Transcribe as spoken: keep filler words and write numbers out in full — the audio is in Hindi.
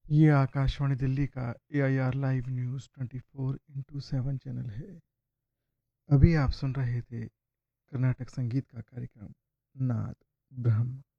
ये आकाशवाणी दिल्ली का ए I R live news twenty four into seven channel है। अभी आप सुन रहे थे कर्नाटक संगीत का कार्यक्रम नाद ब्रह्म।